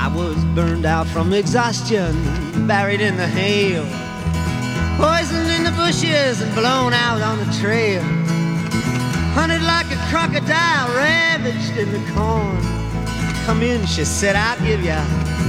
I was burned out from exhaustion, buried in the hail, poisoned in the bushes and blown out on the trail. Hunted like a crocodile, ravaged in the corn. Come in, she said, I'll give ya